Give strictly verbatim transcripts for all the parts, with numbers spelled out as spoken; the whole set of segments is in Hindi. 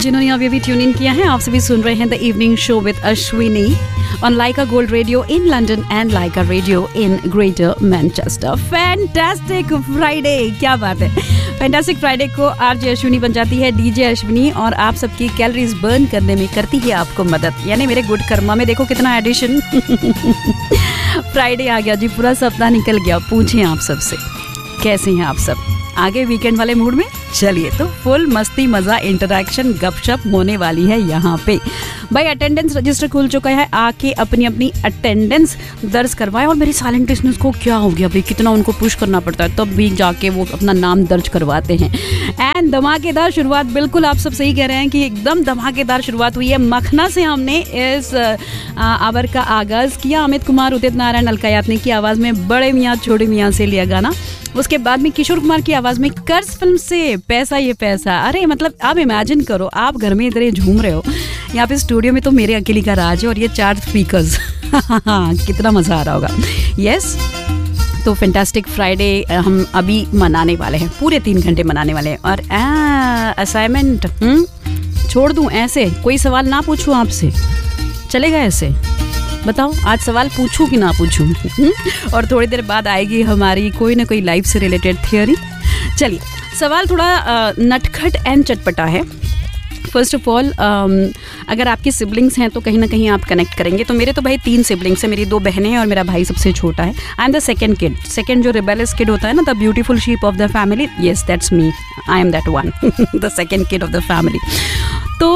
जिन्होंने अभी अभी ट्यून इन किया है, आप सभी सुन रहे हैं the evening show with Ashwini on Lyca gold radio in London and Lyca radio in greater Manchester. Fantastic Friday, क्या बात है। फैंटास्टिक फ्राइडे को आरजे अश्विनी बन जाती है डीजे अश्विनी और आप सबकी कैलोरीज बर्न करने में करती है आपको मदद, यानी मेरे गुड कर्मा में देखो कितना एडिशन। फ्राइडे आ गया जी, पूरा सप्ताह निकल गया। पूछें आप सबसे कैसे हैं आप सब, आगे वीकेंड वाले मूड में? चलिए तो फुल मस्ती मजा इंटरेक्शन गपशप होने वाली है यहाँ पे। भाई अटेंडेंस रजिस्टर खुल चुका है, आके अपनी अपनी अटेंडेंस दर्ज करवाएं। और मेरी साइलेंट लिसनर्स को क्या हो गया भाई, कितना उनको पुश करना पड़ता है, तब भी जाके वो अपना नाम दर्ज करवाते हैं। एंड धमाकेदार शुरुआत, बिल्कुल आप सब सही कह रहे हैं कि एकदम धमाकेदार शुरुआत हुई है। मखना से हमने इस आवर का आगाज़ किया। अमित कुमार, उदित नारायण, अलका याग्निक की आवाज़ में बड़े मियाँ छोटे मियाँ से लिया गाना। उसके बाद में किशोर कुमार की आवाज़ में कर्ज फिल्म से पैसा ये पैसा। अरे मतलब आप इमेजिन करो, आप घर में इधर झूम रहे हो, यहाँ पे स्टूडियो में तो मेरे अकेली का राज है और ये चार स्पीकर्स। कितना मज़ा आ रहा होगा। यस, तो फैंटास्टिक फ्राइडे हम अभी मनाने वाले हैं, पूरे तीन घंटे मनाने वाले हैं। और असाइनमेंट छोड़ दूं ऐसे, कोई सवाल ना पूछूं आपसे, चलेगा ऐसे? बताओ आज सवाल पूछूं कि ना पूछूं? और थोड़ी देर बाद आएगी हमारी कोई ना कोई लाइफ से रिलेटेड थियोरी। चलिए, सवाल थोड़ा नटखट एंड चटपटा है। फर्स्ट ऑफ ऑल, अगर आपके सिबलिंग्स हैं तो कहीं ना कहीं आप कनेक्ट करेंगे। तो मेरे तो भाई तीन सिबलिंग्स हैं, मेरी दो बहनें हैं और मेरा भाई सबसे छोटा है। I am the second kid. Second जो रिबेलियस किड होता है ना, the beautiful sheep of the family, yes that's me, I am that one, the second kid of the family. तो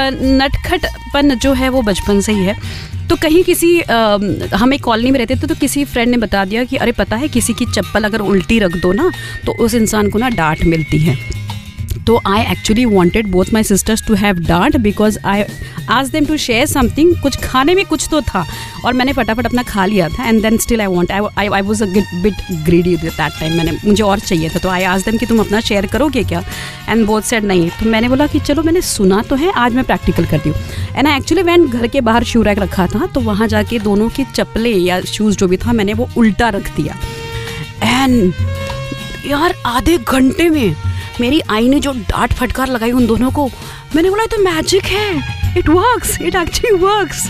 नटखटपन जो है वो बचपन से ही है। तो कहीं किसी आ, हम एक कॉलोनी में रहते थे, तो किसी फ्रेंड ने बता दिया कि अरे पता है किसी की चप्पल अगर उल्टी रख दो ना तो उस इंसान को ना डांट मिलती है। तो I actually wanted both my sisters to have डांट because I asked them to share something. कुछ खाने में कुछ तो था और मैंने फटाफट अपना खा लिया था। And then still I want I I was a bit greedy that time, मैंने मुझे और चाहिए था। तो आई आस्क्ड देम कि तुम अपना शेयर करोगे क्या? एंड बोथ सेड नहीं। तो मैंने बोला कि चलो मैंने सुना तो है, आज मैं प्रैक्टिकल करती हूँ। एंड आई एक्चुअली वैन घर के बाहर शू रैक रखा था, तो वहाँ जाके दोनों की चप्पलें या शूज़ जो भी था मैंने वो उल्टा रख दिया। एंड यार आधे घंटे में मेरी आई ने जो डांट फटकार लगाई उन दोनों को, मैंने बोला तो मैजिक है, it works, it actually works.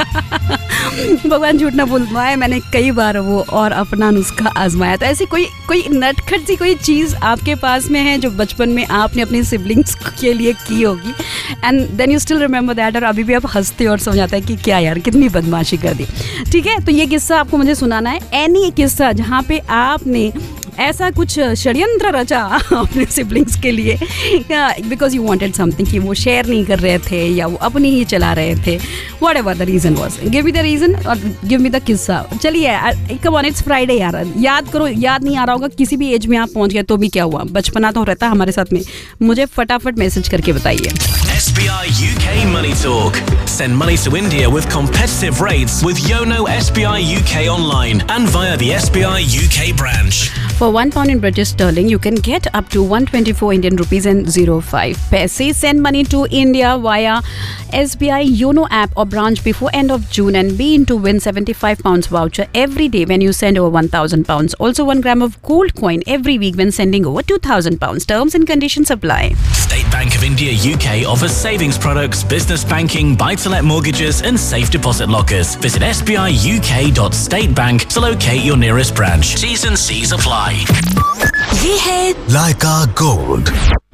भगवान झूठ ना बोलता है, मैंने कई बार वो और अपना नुस्खा आजमाया। तो ऐसी कोई कोई नटखट सी कोई चीज़ आपके पास में है जो बचपन में आपने अपने सिबलिंग्स के लिए की होगी, and then you still remember that, और अभी भी आप हंसते और समझ आता है कि क्या यार कितनी बदमाशी कर दी। ठीक है, तो ये किस्सा आपको मुझे सुनाना है। एनी किस्सा जहाँ पे आपने ऐसा कुछ षड्यंत्र रचा अपने सिबलिंग्स के लिए बिकॉज यू वांटेड समथिंग, कि वो शेयर नहीं कर रहे थे या वो अपनी ही चला रहे थे, what ever the reason was, give me the reason और गिव मी द किस्सा। चलिए कम ऑन, इट्स फ्राइडे यार, याद करो। याद नहीं आ रहा होगा, किसी भी एज में आप पहुंच गए तो भी क्या हुआ, बचपना तो रहता है हमारे साथ में। मुझे फटाफट मैसेज करके बताइए। S B I U K Money Talk. Send money to India with competitive rates with Yono S B I U K online and via the S B I U K branch. For one pound in British sterling, you can get up to one hundred twenty-four Indian rupees and zero five paise. Send money to India via S B I Yono app or branch before end of June and be in to win seventy-five pounds voucher every day when you send over one thousand pounds. Also one gram of gold coin every week when sending over two thousand pounds. Terms and conditions apply. State Bank of India U K offers savings products, business banking, buy-to-let mortgages and safe deposit lockers. Visit s b i u k dot state bank to locate your nearest branch. T's and C's apply. ये है Laika Gold।